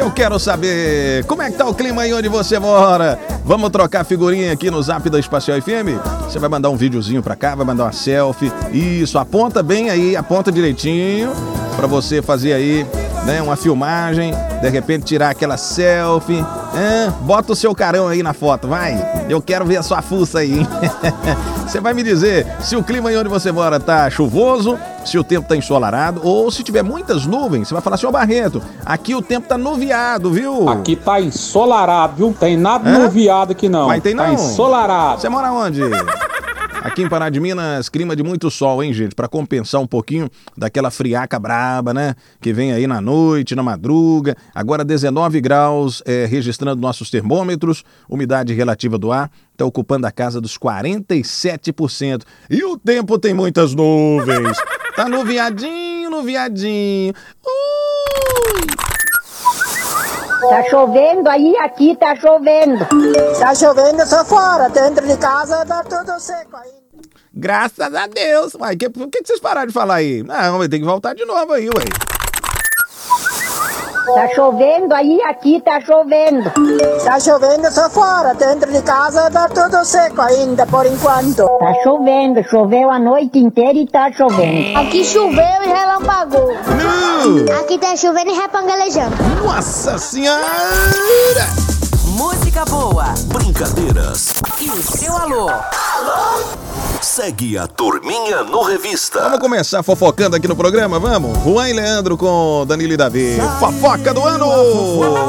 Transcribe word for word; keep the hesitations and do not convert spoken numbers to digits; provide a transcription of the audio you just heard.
Eu quero saber como é que tá o clima aí onde você mora. Vamos trocar figurinha aqui no Zap da Espacial F M? Você vai mandar um videozinho pra cá, vai mandar uma selfie. Isso, aponta bem aí, aponta direitinho pra você fazer aí, né, uma filmagem, de repente tirar aquela selfie. É, bota o seu carão aí na foto, vai. Eu quero ver a sua fuça aí, hein? Você vai me dizer se o clima aí onde você mora tá chuvoso, se o tempo tá ensolarado, ou se tiver muitas nuvens. Você vai falar assim, ô Barreto, aqui o tempo tá nuviado, viu? Aqui tá ensolarado, viu? Tem nada é? nuviado aqui não. Mas tem não? Tá ensolarado. Você mora onde? Aqui em Pará de Minas, clima de muito sol, hein, gente? Pra compensar um pouquinho daquela friaca braba, né? Que vem aí na noite, na madruga. Agora dezenove graus, é, registrando nossos termômetros. Umidade relativa do ar tá ocupando a casa dos quarenta e sete por cento. E o tempo tem muitas nuvens. Tá nuviadinho, nuviadinho. Ui! Tá chovendo aí, aqui tá chovendo. Tá chovendo só fora, dentro de casa tá tudo seco aí. Graças a Deus. Uai, que, por que vocês pararam de falar aí? Não, vai ter que voltar de novo aí, ué. Tá chovendo aí, aqui tá chovendo. Tá chovendo só fora, dentro de casa tá tudo seco ainda, por enquanto. Tá chovendo, choveu a noite inteira e tá chovendo. Aqui choveu e relampagou. Uh! Aqui tá chovendo e repangalejando. Nossa Senhora! Música boa, brincadeiras e o seu alô. Alô? Segue a Turminha no Revista. Vamos começar fofocando aqui no programa, vamos? Juan e Leandro com Danilo e Davi. Fofoca do ano!